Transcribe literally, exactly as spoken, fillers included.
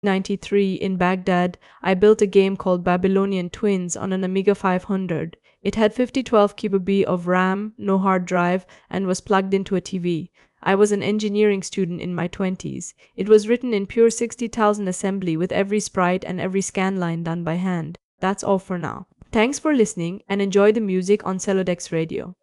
ninety-three in Baghdad, I built a game called Babylonian Twins on an Amiga five hundred. It had fifty twelve kilobytes of RAM, no hard drive, and was plugged into a T V. I was an engineering student in my twenties. It was written in pure sixty thousand assembly with every sprite and every scan line done by hand. That's all for now. Thanks for listening and enjoy the music on Celodex Radio.